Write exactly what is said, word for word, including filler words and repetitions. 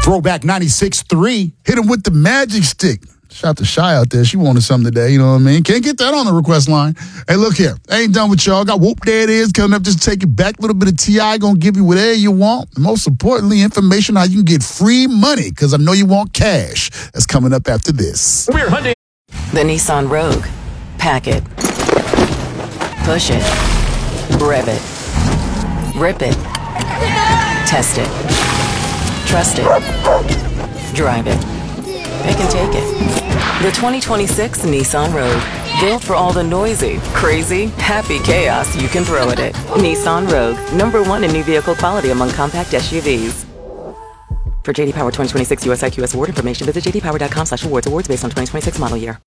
Throwback ninety-six three. Hit him with the magic stick. Shout out to Shy out there. She wanted something today, you know what I mean? Can't get that on the request line. Hey, look here. I ain't done with y'all. Got Whoop, there it is. Coming up just to take you back. A little bit of T I Gonna give you whatever you want. And most importantly, information how you can get free money, because I know you want cash. That's coming up after this. We're hunting the Nissan Rogue. Pack it. Push it. Rev it. Rip it. Test it. Trust it. Drive it. Pick and take it. The twenty twenty-six Nissan Rogue. Built for all the noisy, crazy, happy chaos you can throw at it. Nissan Rogue. Number one in new vehicle quality among compact S U Vs. For J D Power twenty twenty-six U S I Q S award information, visit j d power dot com slash awards. Awards based on twenty twenty-six model year.